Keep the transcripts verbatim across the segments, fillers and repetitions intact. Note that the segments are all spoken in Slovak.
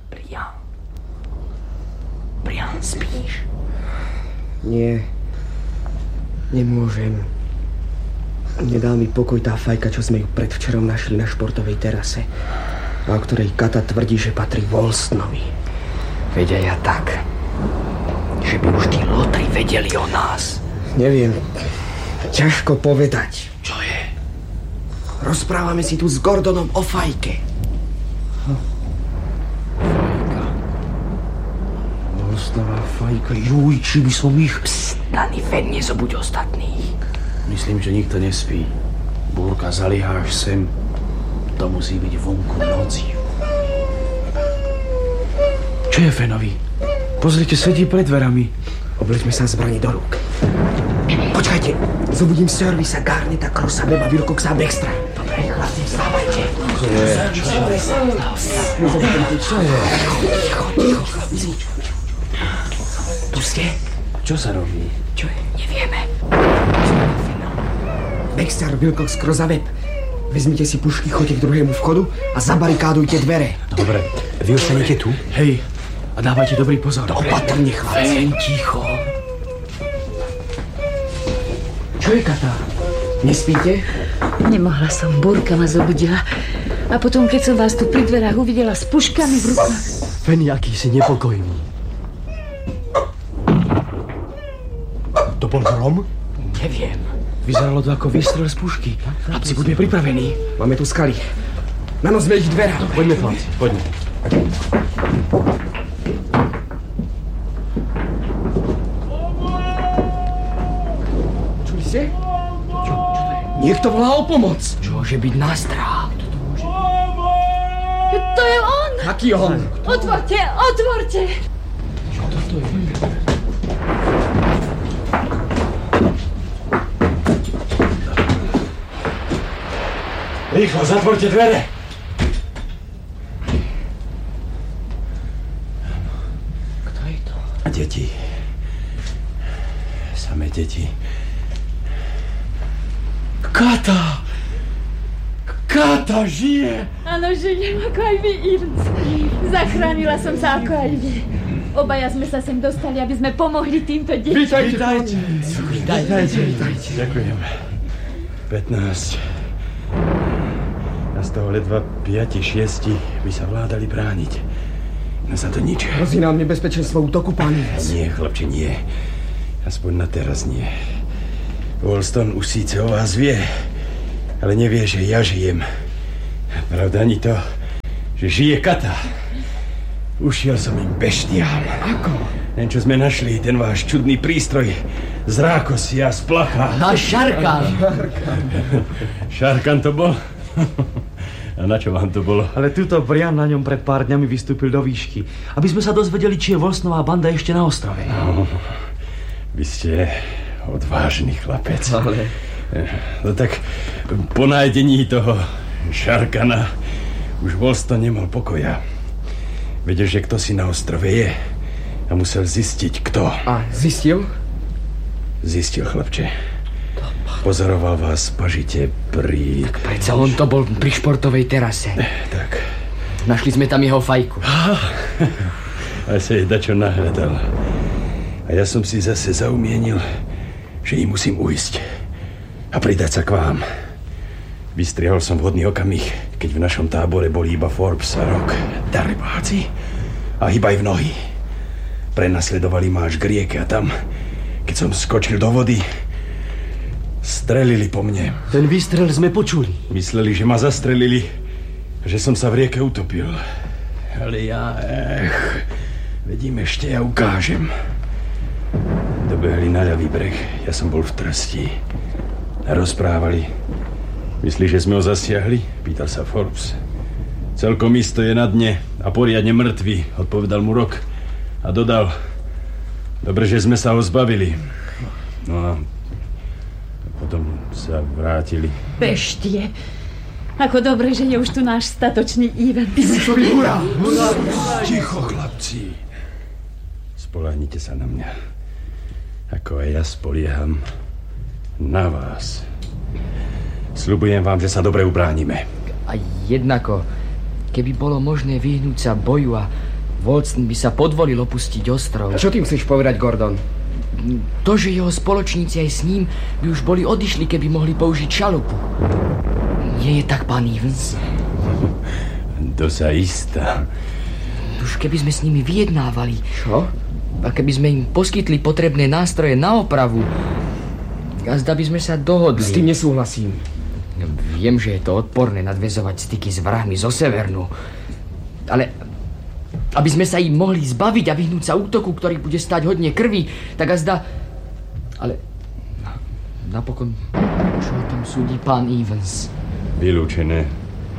Brian. Brian, spíš? Nie. Nemôžem. Nedal mi pokoj tá fajka, čo sme ju predvčerom našli na športovej terase. A o ktorej Kata tvrdí, že patrí Wolstonovi. Vedia ja tak. Že by už tí lotri vedeli o nás. Neviem. Ťažko povedať. Čo je? Rozprávame si tu s Gordonom o fajke. Fajka. Wolstonová fajka. Juj, či by som ich... Psst, Dani, ven, nezobuď ostatných. Myslím, že nikto nespí. Búrka zaliehá až sem. To musí byť vonku v noci. Čo je Fenovi? Pozrite, sedí pred dverami. Obleďme sa zbrani do rúk. Počkajte, zobudím Servisa, Garneta, Crossa, Beba, Wilcoxa a Baxtera. Dobre, chlapci, vstávajte. Čo je? Čo je? Čo je? Ticho, ticho, chlapci. Tu ste? Čo sa robí? Čo je? Nevieme. Baxter, Wilcox, Cross a Webb. Vezmite si pušky, choďte k druhému vchodu a zabarikádujte dvere. Dobre, vy ostanete tu? Hej, a dávajte dobrý pozor. Opatrne, chlapci. Ven, ticho. Čo je, Kata? Nespíte? Nemohla som, búrka ma zobudila. A potom, keď som vás tu pri dverách uvidela s puškami v rukách... Fen, aký si nepokojný. To bol hrom? Neviem. Vyzeralo to ako výstrel z pušky. Chlapci, buďme pripravení. Máme tu skaly. Nanosme ich dvera. Poďme, chlapci, poďme. Čuli ste? Čo? Čo to je? Niekto volá o pomoc. Čo môže byť nástrah? To je on! Aký on? Otvorte, otvorte! Čo toto je? Rýchlo, zatvorte dvere! Kto je to? Deti. Samé deti. Kata! Kata žije! Áno, žijem ako aj vy, Irc. Zachránila som sa ako aj vy. Obaja sme sa sem dostali, aby sme pomohli týmto deťom. Vítajte! Vítajte! Vítajte! Vítajte! Ďakujem. pätnásť. A z toho ledva piati, šiesti by sa vládali brániť. No za to nič. Hrozí nám nebezpečenstvo útoku, páni. Nie, chlapče, nie. Aspoň na teraz nie. Wolston už síce o vás vie, ale nevie, že ja žijem. Pravda ani to, že žije Kata. Ušiel som im beštiál. Ako? Ten, čo sme našli, ten váš čudný prístroj z rákosi a z placha. A Šarkan. Šarkan to bol? A na čo vám to bolo? Ale tuto Brian na ňom pred pár dňami vystúpil do výšky, aby sme sa dozvedeli, či je Wolstonová banda ešte na ostrove. No, vy ste odvážny chlapec. Ale... No tak po nájdení toho Šarkana už Wolston nemal pokoja. Vedel, že kto si na ostrove je a musel zistiť, kto. A zistil? Zistil, chlapče. Pozoroval vás pažite pri... Tak predsa on to bol pri športovej terase. Tak. Našli sme tam jeho fajku. A sa jej dačo nahľadal. A ja som si zase zaumienil, že im musím ujsť a pridať sa k vám. Vystrihol som vhodný okamih, keď v našom tábore boli iba Forbes a Rock, darebáci a hýbaj v nohy. Prenasledovali ma až k rieke a tam, keď som skočil do vody, strelili po mne. Ten výstrel sme počuli. Mysleli, že ma zastrelili, že som sa v rieke utopil. Ale ja, ech, vedím ešte, ja ukážem. Dobehli na ľavý breh, ja som bol v trsti. A rozprávali. Myslíš, že sme ho zasiahli? Pýtal sa Forbes. Celkom isto je na dne a poriadne mŕtvy, odpovedal mu Rock. A dodal, dobre, že sme sa ho zbavili. No a potom sa vrátili. Beštie. Ako dobre, že je už tu náš statočný event. Hurá! Ticho, chlapci. Spoľahnite sa na mňa. Ako aj ja spolieham na vás. Sľubujem vám, že sa dobre ubránime. A jednako, keby bolo možné vyhnúť sa boju a Walston by sa podvolil opustiť ostrov. A čo tým chceš povedať, Gordon? To, že jeho spoločníci aj s ním by už boli odišli, keby mohli použiť šalupu. Nie je tak, pán Evans? To sa istá. Už keby sme s nimi vyjednávali. Čo? A keby sme im poskytli potrebné nástroje na opravu. A zda by sme sa dohodli. S tým nesúhlasím. Viem, že je to odporné nadväzovať styky s vrahmi zo Severnu. Ale aby sme sa im mohli zbaviť a vyhnúť sa útoku, ktorý bude stáť hodne krvi, tak a zda... Ale napokon, čo o tom súdi pán Evans? Vylúčené.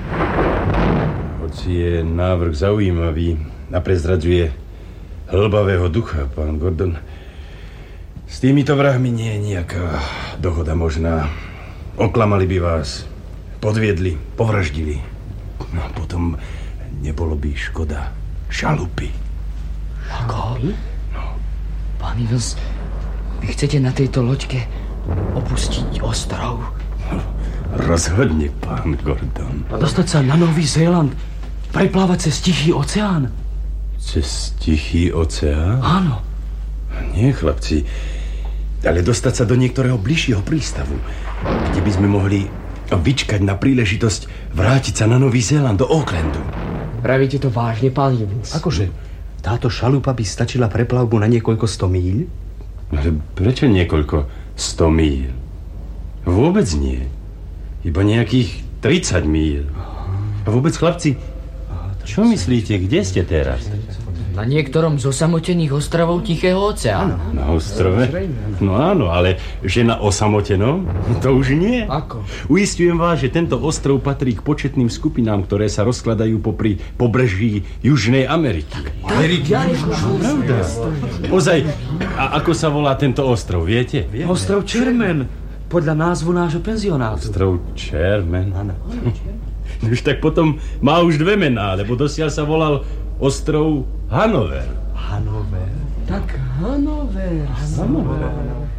Hoci je návrh zaujímavý a prezradzuje hlbavého ducha, pán Gordon, s týmito vrahmi nie je nejaká dohoda možná. Oklamali by vás, podviedli, povraždili. No a potom nebolo by škoda šalupy. Ako? No. Pán Evans, vy chcete na tejto loďke opustiť ostrov? Rozhodne, pán Gordon. A dostať sa na Nový Zéland, preplávať cez Tichý oceán? Cez Tichý oceán? Áno. Nie, chlapci, ale dostať sa do niektorého bližšieho prístavu, kde by sme mohli vyčkať na príležitosť vrátiť sa na Nový Zéland, do Aucklandu. Pravíte to vážne, pán Evans? Akože? Táto šalupa by stačila pre plavbu na niekoľko sto míľ? Ale prečo niekoľko sto míľ? Vôbec nie. Iba nejakých tridsať míľ. A vôbec, chlapci, čo myslíte, kde ste teraz? Na niektorom z osamotených ostrovov Tichého oceánu. Na ostrove? No áno, ale že na osamotenom? To už nie. Ako? Uisťujem vás, že tento ostrov patrí k početným skupinám, ktoré sa rozkladajú popri pobreží Južnej Ameriky. Ameriky? Pravda. Ozaj, a ako sa volá tento ostrov, viete? Ostrov Čermen, podľa názvu nášho penzionátu. Ostrov Čermen? Áno. Už tak potom má už dve mená, lebo dosiaľ sa volal ostrov Hanover. Hanover? Tak Hanover. Hanover.